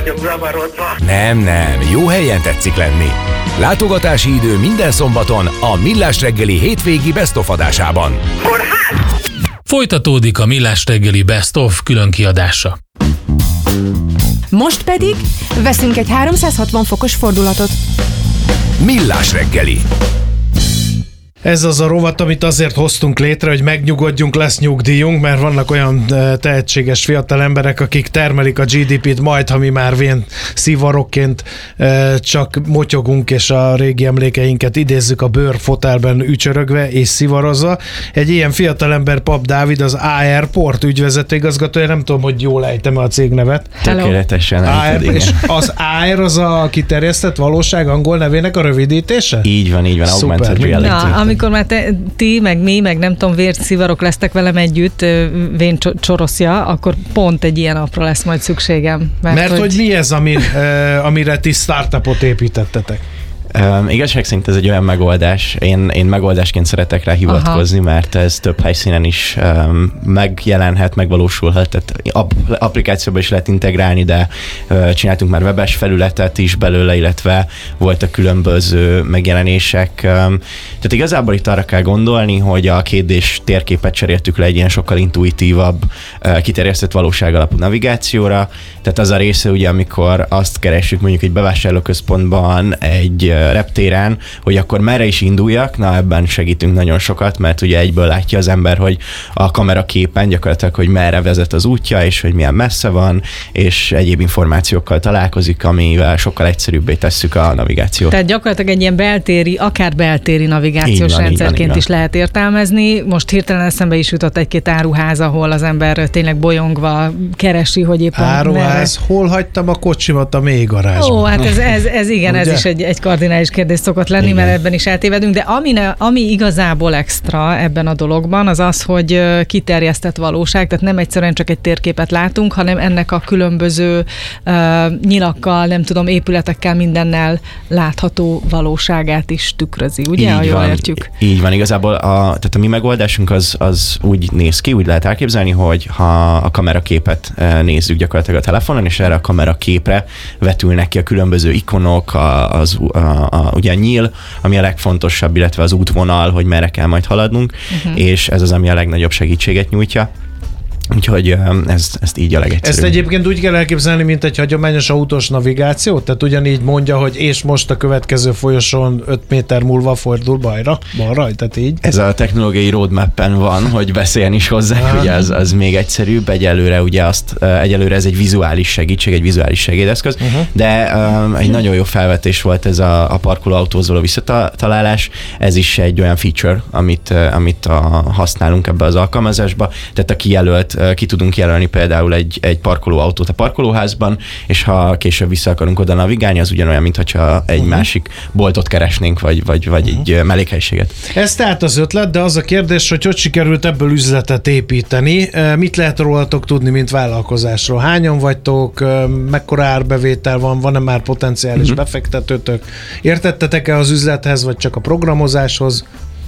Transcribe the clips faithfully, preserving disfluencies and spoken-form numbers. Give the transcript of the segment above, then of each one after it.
Zavarodva. Nem, nem, jó helyen tetszik lenni. Látogatási idő minden szombaton a Millás reggeli hétvégi Best of adásában. Kórház! Folytatódik a Millás reggeli Best of különkiadása. Most pedig veszünk egy háromszázhatvan fokos fordulatot. Millás reggeli. Ez az a rovat, amit azért hoztunk létre, hogy megnyugodjunk, lesz nyugdíjunk, mert vannak olyan tehetséges fiatal emberek, akik termelik a gé dé pét, majd, ha mi már vén szivarokként csak motyogunk, és a régi emlékeinket idézzük a bőrfotelben ücsörögve és szivarozva. Egy ilyen fiatal ember Pap Dávid, az á er Port ügyvezető igazgatója, nem tudom, hogy jól ejtem a cégnevet. Tökéletesen ejted, és az á er az a kiterjesztett valóság angol nevének a rövidítése? Így van, így van, augmented reality. Na, amikor már te, ti, meg mi, meg nem tudom, vércivarok lesztek velem együtt, vén csoroszja, akkor pont egy ilyen napra lesz majd szükségem. Mert, mert hogy... hogy mi ez, ami, amire ti startupot építettetek? Um, igazság szerint ez egy olyan megoldás, én, én megoldásként szeretek rá hivatkozni, aha, mert ez több helyszínen is um, megjelenhet, megvalósulhat, tehát app- applikációba is lehet integrálni, de uh, csináltunk már webes felületet is belőle, illetve voltak különböző megjelenések. Um, tehát igazából itt arra kell gondolni, hogy a kétdés térképet cseréltük le egy ilyen sokkal intuitívabb, uh, kiterjesztett valóság alapú navigációra, tehát az a része ugye, amikor azt keressük mondjuk egy bevásárlóközpontban, egy reptéren, hogy akkor merre is induljak, na ebben segítünk nagyon sokat, mert ugye egyből látja az ember, hogy a kameraképen gyakorlatilag, hogy merre vezet az útja, és hogy milyen messze van, és egyéb információkkal találkozik, amivel sokkal egyszerűbbé tesszük a navigációt. Tehát gyakorlatilag egy ilyen beltéri, akár beltéri navigációs van, rendszerként van, is lehet értelmezni. Most hirtelen eszembe is jutott egy-két áruház, ahol az ember tényleg bolyongva keresi, hogy éppen áruház, merre. Hol hagytam a kocsimat a mélygarázsban? Ó, hát ez, ez, ez igen, ez is egy, egy kardinális kérdés szokott lenni, igen, mert ebben is eltévedünk, de ami, ami igazából extra ebben a dologban, az az, hogy kiterjesztett valóság, tehát nem egyszerűen csak egy térképet látunk, hanem ennek a különböző uh, nyilakkal, nem tudom, épületekkel, mindennel látható valóságát is tükrözi, ugye? Így ha jól van, értjük. Így van, igazából a, tehát a mi megoldásunk az, az úgy néz ki, úgy lehet elképzelni, hogy ha a kameraképet nézzük gyakorlatilag a telefonon, és erre a kameraképre vetülnek ki a különböző ikonok, az, a, a, ugye a nyíl, ami a legfontosabb, illetve az útvonal, hogy merre kell majd haladnunk, uh-huh, és ez az, ami a legnagyobb segítséget nyújtja. Úgyhogy ez, ezt így a legegyszerűbb. Ezt egyébként úgy kell elképzelni, mint egy hagyományos autós navigáció? Tehát ugyanígy mondja, hogy és most a következő folyosón öt méter múlva fordul balra? Balra? Tehát így? Ez a technológiai roadmappen van, hogy beszélni is hozzá, ugye az, az még egyszerűbb. Egyelőre ugye azt, egyelőre ez egy vizuális segítség, egy vizuális segédeszköz, uh-huh, de um, egy nagyon jó felvetés volt ez a, a parkolóautóhoz való visszatalálás. Ez is egy olyan feature, amit, amit a, használunk ebbe az alkalmazásba. Tehát a kijelölt ki tudunk jelölni például egy, egy parkolóautót a parkolóházban, és ha később vissza akarunk oda navigálni, az ugyanolyan, mintha egy uh-huh. másik boltot keresnénk, vagy, vagy, vagy uh-huh. egy mellékhelyiséget. Ez tehát az ötlet, de az a kérdés, hogy hogy sikerült ebből üzletet építeni, mit lehet rólatok tudni, mint vállalkozásról? Hányan vagytok, mekkora árbevétel van, van-e már potenciális uh-huh. befektetőtök? Értettetek-e az üzlethez, vagy csak a programozáshoz?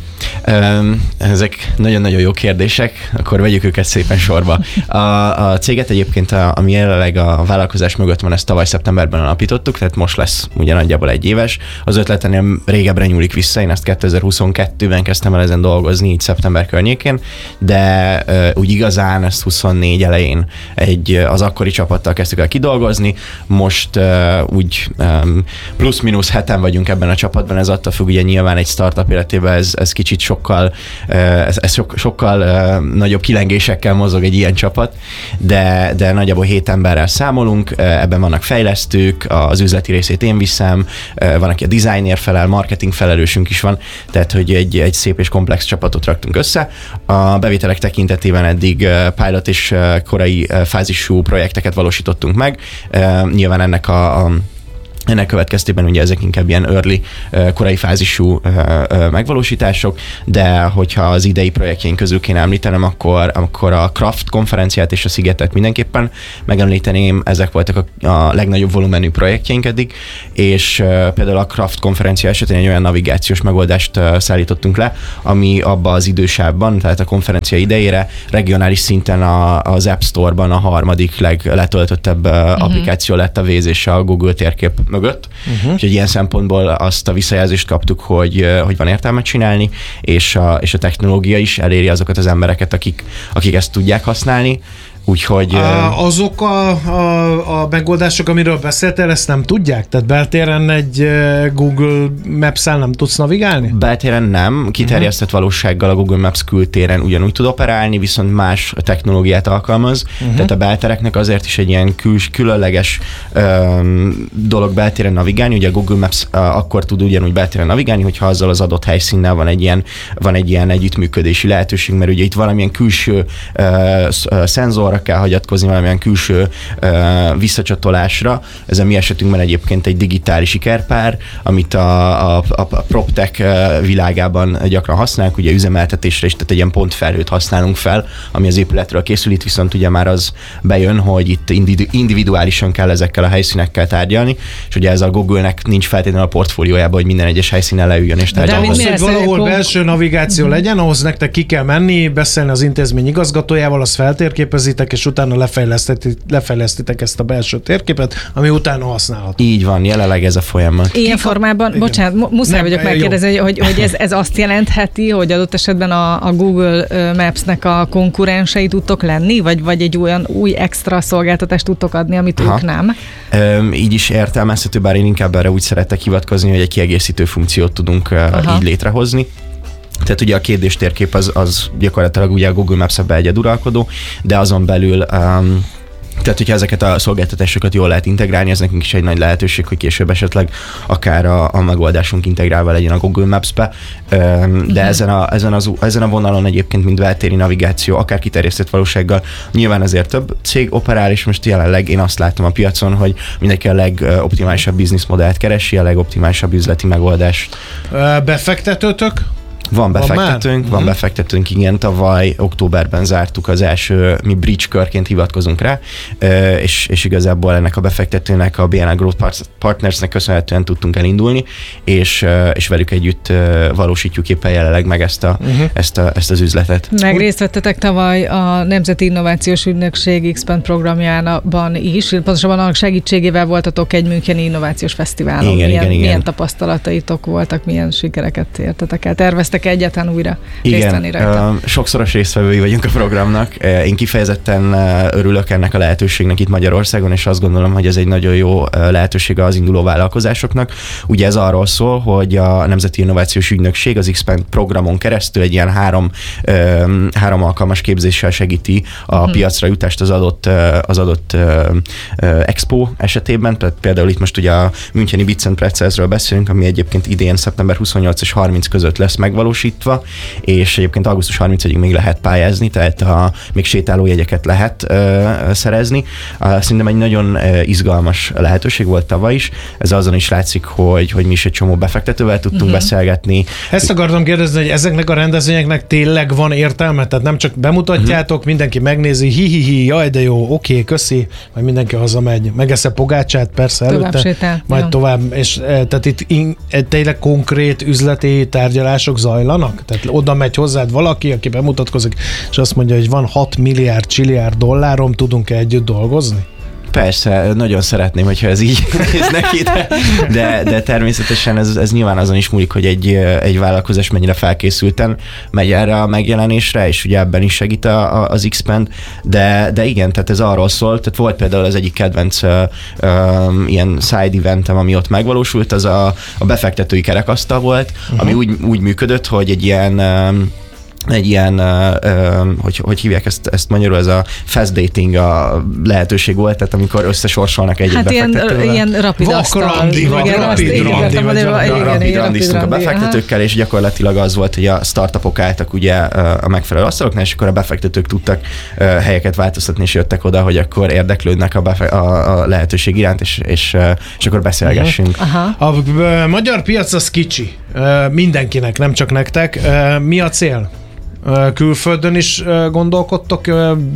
Ezek nagyon-nagyon jó kérdések, akkor vegyük őket szépen sorba. A, a céget egyébként, a, ami jelenleg a vállalkozás mögött van, ezt tavaly szeptemberben alapítottuk, tehát most lesz ugye nagyjából egy éves. Az ötletenél régebbre nyúlik vissza, én ezt kétezer-huszonkettőben kezdtem el ezen dolgozni, így szeptember környékén, de úgy igazán ezt huszonnégy elején egy, az akkori csapattal kezdtük el kidolgozni, most úgy plusz-minusz heten vagyunk ebben a csapatban, ez attól függ, ugye nyilván egy startup életében ez, ez kicsit sokkal, ez, ez sok, sokkal nagyobb kilengésekkel mozog egy ilyen csapat, de, de nagyjából hét emberrel számolunk, ebben vannak fejlesztők, az üzleti részét én viszem, van, aki a designer felel, marketing felelősünk is van, tehát hogy egy, egy szép és komplex csapatot raktunk össze. A bevételek tekintetében eddig pilot és korai fázisú projekteket valósítottunk meg. Nyilván ennek a, a Ennek következtében ugye ezek inkább ilyen early, korai fázisú megvalósítások, de hogyha az idei projektjeink közül kéne említenem, akkor, akkor a Craft konferenciát és a Szigetet mindenképpen megemlíteném, ezek voltak a, a legnagyobb volumenű projektjeink eddig, és például a Craft konferencia esetén egy olyan navigációs megoldást szállítottunk le, ami abba az idősávban, tehát a konferencia idejére regionális szinten a, az App Store-ban a harmadik legletöltöttebb uh-huh. applikáció lett a Waze és a Google térkép mögött. Uh-huh. Úgyhogy ilyen szempontból azt a visszajelzést kaptuk, hogy, hogy van értelme csinálni, és a, és a technológia is eléri azokat az embereket, akik, akik ezt tudják használni. Úgyhogy... A, azok a, a, a megoldások, amiről beszéltél, ezt nem tudják? Tehát beltéren egy Google Maps-el nem tudsz navigálni? Beltéren nem. Kiterjesztett uh-huh. valósággal a Google Maps kültéren ugyanúgy tud operálni, viszont más technológiát alkalmaz. Uh-huh. Tehát a beltereknek azért is egy ilyen kül, különleges um, dolog beltéren navigálni. Ugye a Google Maps uh, akkor tud ugyanúgy beltéren navigálni, hogyha azzal az adott helyszínnel van egy ilyen, van egy ilyen együttműködési lehetőség, mert ugye itt valamilyen külső uh, szenzor kell hagyatkozni, valamilyen külső uh, visszacsatolásra. Ez a mi esetünkben egyébként egy digitális ikerpár, amit a, a, a PropTech világában gyakran használunk, ugye üzemeltetésre is, tehát egy ilyen pontfelhőt használunk fel, ami az épületről készül, itt viszont ugye már az bejön, hogy itt individuálisan kell ezekkel a helyszínekkel tárgyalni, és ugye ez a Google-nek nincs feltétlenül a portfóliójában, hogy minden egyes helyszínen leüljön és tárgyalni. Ahhoz, hogy valahol kom... belső navigáció uh-huh. legyen, ahhoz nektek ki kell menni, beszélni az intézmény igazgatójával, azt feltérképezitek, és utána lefejlesztitek, lefejlesztitek ezt a belső térképet, ami utána használható. Így van, jelenleg ez a folyamat. Ilyen formában, igen. bocsánat, muszáj Nem, vagyok megkérdezni, hogy, hogy ez, ez azt jelentheti, hogy adott esetben a, a Google Maps-nek a konkurensei tudtok lenni, vagy, vagy egy olyan új extra szolgáltatást tudtok adni, amit Aha. ők nem? Üm, így is értelmezhető, bár én inkább erre úgy szeretek hivatkozni, hogy egy kiegészítő funkciót tudunk Aha. így létrehozni. Tehát ugye a kérdés térkép az, az gyakorlatilag ugye a Google Maps-ben egyeduralkodó, de azon belül um, tehát, hogyha ezeket a szolgáltatásokat jól lehet integrálni, ez nekünk is egy nagy lehetőség, hogy később esetleg akár a, a megoldásunk integrálva legyen a Google Maps-be, de uh-huh. ezen, a, ezen, az, ezen a vonalon egyébként, mint beltéri navigáció, akár kiterjesztett valósággal, nyilván azért több cég operál, és most jelenleg én azt látom a piacon, hogy mindenki a legoptimálisabb bizniszmodellt keresi, a legoptimálisabb üzleti megoldást. Befektetőtök? Van befektetőnk, van, van befektetőnk, igen, tavaly októberben zártuk az első, mi bridge körként hivatkozunk rá, és, és igazából ennek a befektetőnek, a bé en á Growth Partnersnek köszönhetően tudtunk elindulni, és, és velük együtt valósítjuk éppen jelenleg meg ezt, a, uh-huh. ezt, a, ezt az üzletet. Meg részt vettetek tavaly a Nemzeti Innovációs Ügynökség Expand programjában is, pontosabban annak segítségével voltatok egy müncheni innovációs fesztiválon. Igen, milyen, igen, igen. milyen tapasztalataitok voltak, milyen sikereket értetek el? Terveztek egyáltalán újra részt venni rajta? Igen, sokszoros résztvevői vagyunk a programnak. Én kifejezetten örülök ennek a lehetőségnek itt Magyarországon, és azt gondolom, hogy ez egy nagyon jó lehetősége az induló vállalkozásoknak. Ugye ez arról szól, hogy a Nemzeti Innovációs Ügynökség az Expand programon keresztül egy ilyen három, három alkalmas képzéssel segíti a hmm. piacra jutást az adott, az adott expo esetében. Tehát például itt most ugye a Müncheni Bits and Pretzelsről beszélünk, ami egyébként idén szeptember huszonnyolc és harminc között lesz megvalósítva, és egyébként augusztus harmincadikáig még lehet pályázni, tehát a, még sétálójegyeket lehet ö, szerezni. Szerintem egy nagyon ö, izgalmas lehetőség volt tavaly is. Ez azon is látszik, hogy, hogy mi is egy csomó befektetővel tudtunk uh-huh. beszélgetni. Ezt akartam kérdezni, hogy ezeknek a rendezvényeknek tényleg van értelme? Tehát nem csak bemutatjátok, uh-huh. mindenki megnézi, hi-hi-hi, jaj, de jó, oké, köszi, majd mindenki hazamegy, megesze pogácsát, persze tovább előtte, sétál, majd jó. tovább, és tehát itt in, tényleg konkrét üzleti tárgyalások zajlanak? Tehát oda megy hozzád valaki, aki bemutatkozik, és azt mondja, hogy van hat milliárd csilliárd dollárom, tudunk-e együtt dolgozni? Persze, nagyon szeretném, hogyha ez így néz neki, de, de, de természetesen ez, ez nyilván azon is múlik, hogy egy, egy vállalkozás mennyire felkészülten megy erre a megjelenésre, és ugye ebben is segít a, a, az Expand, de, de igen, tehát ez arról szól, tehát volt például az egyik kedvenc uh, um, ilyen side eventem, ami ott megvalósult, az a, a befektetői kerekasztal volt, uh-huh. ami úgy, úgy működött, hogy egy ilyen um, egy ilyen, uh, hogy, hogy hívják ezt, ezt magyarul, ez a fast dating a lehetőség volt, tehát amikor összesorsolnak egy hát befektetővel. Hát ilyen rapid asztal. Vakrandi, vagy rapid randi, vagy rapid randiztunk a befektetőkkel, és gyakorlatilag az volt, hogy a startupok álltak ugye a megfelelő asztaloknál, és akkor a befektetők tudtak helyeket változtatni, és jöttek oda, hogy akkor érdeklődnek a, befe- a, a lehetőség iránt, és, és, és akkor beszélgessünk. Aha. A magyar piac az kicsi. Mindenkinek, nem csak nektek. Mi a cél? Külföldön is gondolkodtok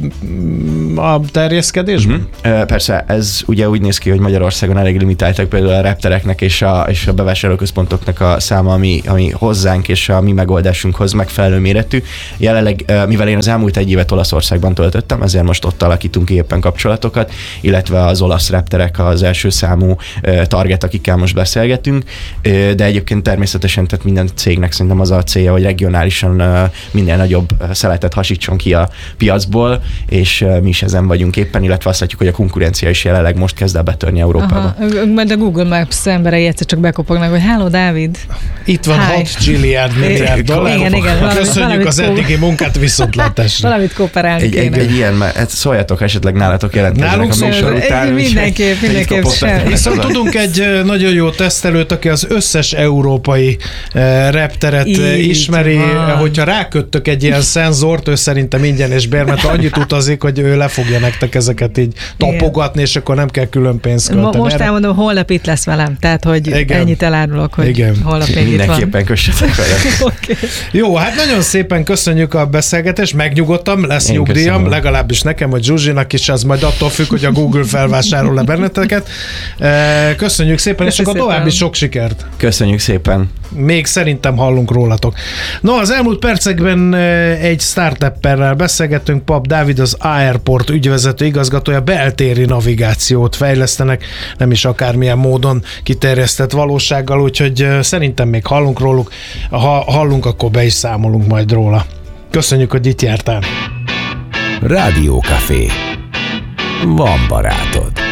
a terjeszkedésben? Uh-huh. Persze, ez ugye úgy néz ki, hogy Magyarországon elég limitáltak például a reptereknek és a, és a bevásárlóközpontoknak a száma, ami, ami hozzánk és a mi megoldásunkhoz megfelelő méretű. Jelenleg, mivel én az elmúlt egy évet Olaszországban töltöttem, ezért most ott alakítunk ki éppen kapcsolatokat, illetve az olasz repterek az első számú target, akikkel most beszélgetünk, de egyébként természetesen tehát minden cégnek szerintem az a célja, hogy regionálisan minden nagyobb szeletet hasítson ki a piacból, és mi is ezen vagyunk éppen, illetve azt látjuk, hogy a konkurencia is jelenleg most kezd el betörni Európába. Aha. Majd a Google Maps emberei egyszer csak bekopognak, hogy hello, Dávid. Itt van hat zilliárd milliárd dollár. Igen, igen. Köszönjük az eddigi munkát, viszontlátásra. Valamit kooperálni egy, egy, egy ilyen, hát szóljatok, esetleg nálatok jelentkeznek a műsor után. Mindenképp, mindenképp sem. Viszont tudunk egy nagyon jó tesztelőt, aki az összes európai repteret ismeri, hogyha ráköttök egy ilyen szenzort, ő szerintem ingyen és bér, mert annyit utazik, hogy ő le fogja nektek ezeket így tapogatni, és akkor nem kell külön pénzt költeni. Most elmondom, holnap itt lesz velem, tehát hogy igen. Ennyit elárulok, hogy igen. Holnap még itt van. Mindenképpen kössetek vele. Okay. Jó, hát nagyon szépen köszönjük a beszélgetést, megnyugodtam, lesz Én nyugdíjam, köszönöm. Legalábbis nekem, hogy Zsuzsinak is, az majd attól függ, hogy a Google felvásárol le benneteket. Köszönjük szépen, Köszönjük és akkor további sok sikert. Köszönjük szépen. Még szerintem hallunk rólatok. No, az elmúlt percekben egy startupperrel beszélgettünk, Pap Dávid, az Airport ügyvezető igazgatója, beltéri navigációt fejlesztenek, nem is akármilyen módon kiterjesztett valósággal, úgyhogy szerintem még hallunk róluk. Ha hallunk, akkor be is számolunk majd róla. Köszönjük, hogy itt jártál. Rádiókafé. Van barátod.